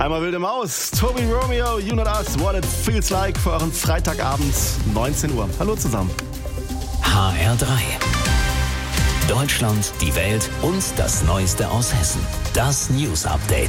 Einmal wilde Maus. Toby Romeo, You Not Us, What It Feels Like für euren Freitagabend, 19 Uhr. Hallo zusammen. HR3. Deutschland, die Welt und das Neueste aus Hessen. Das News Update.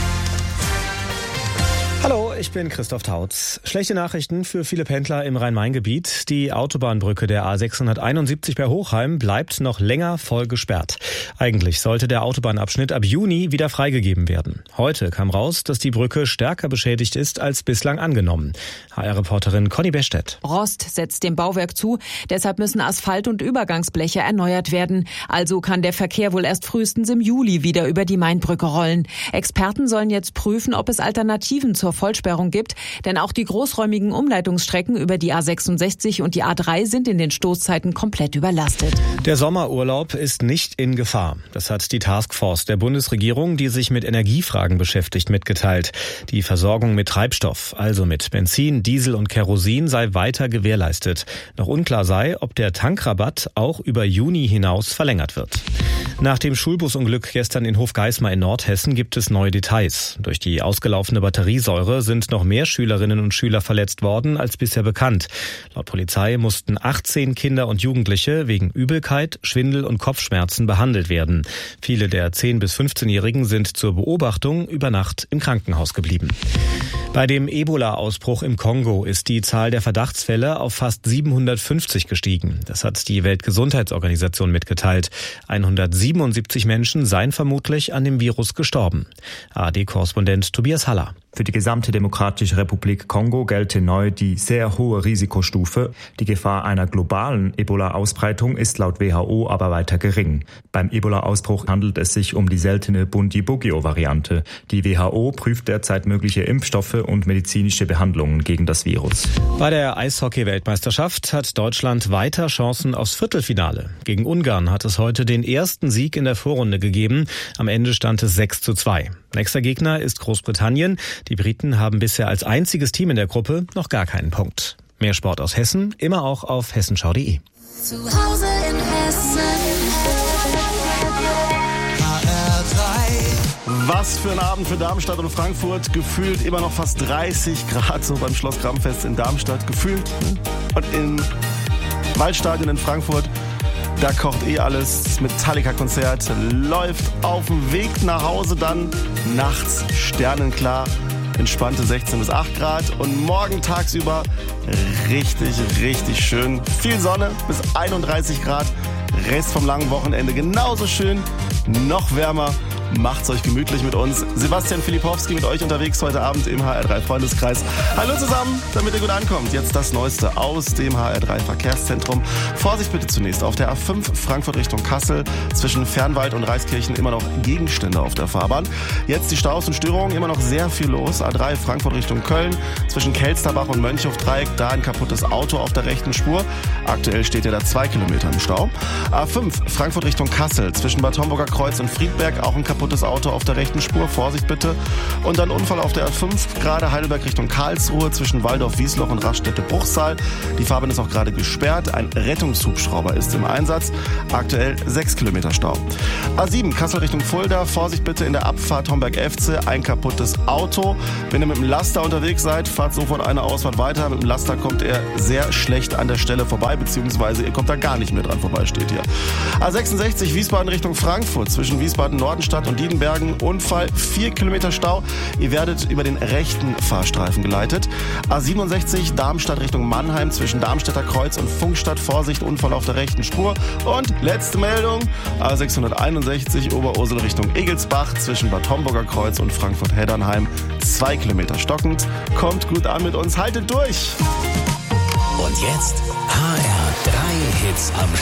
Hallo, ich bin Christoph Tautz. Schlechte Nachrichten für viele Pendler im Rhein-Main-Gebiet. Die Autobahnbrücke der A671 bei Hochheim bleibt noch länger voll gesperrt. Eigentlich sollte der Autobahnabschnitt ab Juni wieder freigegeben werden. Heute kam raus, dass die Brücke stärker beschädigt ist als bislang angenommen. HR-Reporterin Conny Bestedt. Rost setzt dem Bauwerk zu, deshalb müssen Asphalt- und Übergangsbleche erneuert werden. Also kann der Verkehr wohl erst frühestens im Juli wieder über die Mainbrücke rollen. Experten sollen jetzt prüfen, ob es Alternativen zur Vollsperrung gibt, denn auch die großräumigen Umleitungsstrecken über die A66 und die A3 sind in den Stoßzeiten komplett überlastet. Der Sommerurlaub ist nicht in Gefahr. Das hat die Taskforce der Bundesregierung, die sich mit Energiefragen beschäftigt, mitgeteilt. Die Versorgung mit Treibstoff, also mit Benzin, Diesel und Kerosin, sei weiter gewährleistet. Noch unklar sei, ob der Tankrabatt auch über Juni hinaus verlängert wird. Nach dem Schulbusunglück gestern in Hofgeismar in Nordhessen gibt es neue Details. Durch die ausgelaufene Batteriesäure sind noch mehr Schülerinnen und Schüler verletzt worden als bisher bekannt. Laut Polizei mussten 18 Kinder und Jugendliche wegen Übelkeit, Schwindel und Kopfschmerzen behandelt werden. Viele der 10- bis 15-Jährigen sind zur Beobachtung über Nacht im Krankenhaus geblieben. Bei dem Ebola-Ausbruch im Kongo ist die Zahl der Verdachtsfälle auf fast 750 gestiegen. Das hat die Weltgesundheitsorganisation mitgeteilt. 177 Menschen seien vermutlich an dem Virus gestorben. ARD-Korrespondent Tobias Haller. Für die gesamte Demokratische Republik Kongo gelte neu die sehr hohe Risikostufe. Die Gefahr einer globalen Ebola-Ausbreitung ist laut WHO aber weiter gering. Beim Ebola-Ausbruch handelt es sich um die seltene Bundibugyo-Variante. Die WHO prüft derzeit mögliche Impfstoffe und medizinische Behandlungen gegen das Virus. Bei der Eishockey-Weltmeisterschaft hat Deutschland weiter Chancen aufs Viertelfinale. Gegen Ungarn hat es heute den ersten Sieg in der Vorrunde gegeben. Am Ende stand es 6:2. Nächster Gegner ist Großbritannien. Die Briten haben bisher als einziges Team in der Gruppe noch gar keinen Punkt. Mehr Sport aus Hessen, immer auch auf hessenschau.de. Zu Hause in Hessen. Was für ein Abend für Darmstadt und Frankfurt. Gefühlt immer noch fast 30 Grad so beim Schloss Grammfest in Darmstadt. Gefühlt. Und im Waldstadion in Frankfurt, da kocht alles. Das Metallica-Konzert läuft auf dem Weg nach Hause dann. Nachts sternenklar. Entspannte 16 bis 8 Grad. Und morgen tagsüber richtig, richtig schön. Viel Sonne bis 31 Grad. Rest vom langen Wochenende genauso schön. Noch wärmer. Macht's euch gemütlich mit uns. Sebastian Filipowski mit euch unterwegs heute Abend im HR3 Freundeskreis. Hallo zusammen, damit ihr gut ankommt. Jetzt das Neueste aus dem HR3 Verkehrszentrum. Vorsicht bitte zunächst auf der A5 Frankfurt Richtung Kassel. Zwischen Fernwald und Reiskirchen immer noch Gegenstände auf der Fahrbahn. Jetzt die Staus und Störungen, immer noch sehr viel los. A3 Frankfurt Richtung Köln. Zwischen Kelsterbach und Mönchhof-Dreieck, da ein kaputtes Auto auf der rechten Spur. Aktuell steht ja da 2 Kilometer im Stau. A5 Frankfurt Richtung Kassel. Zwischen Bad Homburger Kreuz und Friedberg auch ein kaputtes Auto auf der rechten Spur. Vorsicht bitte. Und dann Unfall auf der A5, gerade Heidelberg Richtung Karlsruhe zwischen Waldorf-Wiesloch und Raststätte-Bruchsal. Die Fahrbahn ist auch gerade gesperrt. Ein Rettungshubschrauber ist im Einsatz. Aktuell 6 Kilometer Stau. A7 Kassel Richtung Fulda. Vorsicht bitte in der Abfahrt Homberg-Efze. Ein kaputtes Auto. Wenn ihr mit dem Laster unterwegs seid, fahrt sofort eine Ausfahrt weiter. Mit dem Laster kommt er sehr schlecht an der Stelle vorbei, beziehungsweise ihr kommt da gar nicht mehr dran vorbei, steht hier. A66 Wiesbaden Richtung Frankfurt zwischen Wiesbaden-Nordenstadt und Diedenbergen. Unfall, 4 Kilometer Stau. Ihr werdet über den rechten Fahrstreifen geleitet. A67 Darmstadt Richtung Mannheim zwischen Darmstädter Kreuz und Funkstadt. Vorsicht, Unfall auf der rechten Spur. Und letzte Meldung, A661 Oberursel Richtung Egelsbach zwischen Bad Homburger Kreuz und Frankfurt-Heddernheim. 2 Kilometer stockend. Kommt gut an mit uns, haltet durch! Und jetzt HR3 Hits am